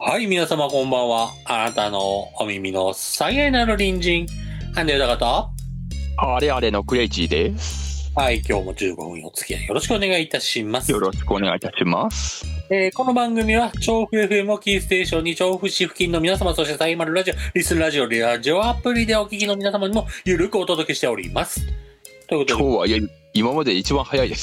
はい、皆様こんばんは。あなたのお耳の最愛なる隣人、アンデルダカと、 あれあれのクレイジーです。 はい、今日も15分お付き合いよろしくお願いいたします。 よろしくお願いいたします。 この番組は、調布 FM をキーステーションに調布市付近の皆様、そしてサイマルラジオ、リスンラジオ、ラジオアプリでお聞きの皆様にも、ゆるくお届けしております。ということで。 今日は今まで一番早いです。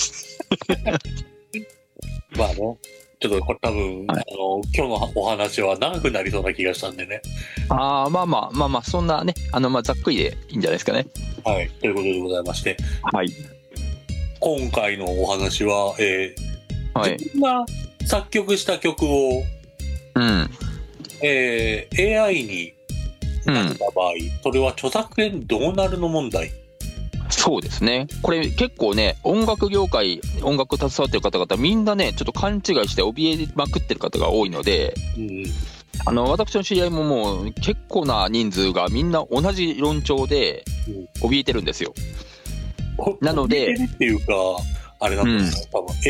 まあね、ちょっとこれ多分、 はい、 今日のお話は長くなりそうな気がしたんでね。 まあ、そんなね、ざっくりでいいんじゃないですかね。 はい、ということでございまして。 はい。 今回のお話は、 はい、 自分が作曲した曲を、AI になった場合、それは著作権どうなるの問題。 そうですね。これ結構ね、音楽業界、音楽携わってる方々、みんなね、ちょっと勘違いして怯えまくってる方が多いので、私の知り合いももう結構な人数がみんな同じ論調で怯えてるんですよ。なので、 怯えてるっていうか、あれなんですか、多分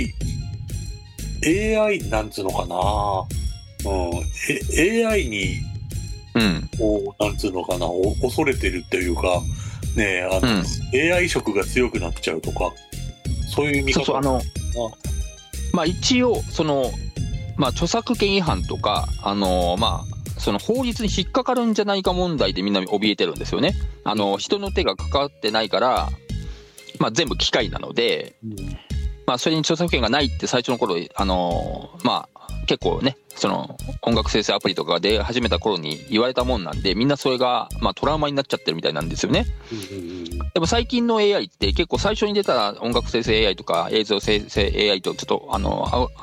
AI なんつうのかな、AI に、なんつうのかな、恐れてるっていうか、ねえ、AI 色が強くなっちゃうとか、そういう見方。 一応著作権違反とかその法律に引っかかるんじゃないか問題でみんな怯えてるんですよね。人の手が関わってないから、全部機械なので、それに著作権がないって最初の頃結構ね、その音楽生成アプリとかが出始めた頃に言われたもんなんで、みんなそれがトラウマになっちゃってるみたいなんですよね。でも最近の AI って結構最初に出た音楽生成 AI とか映像生成 AI とちょっと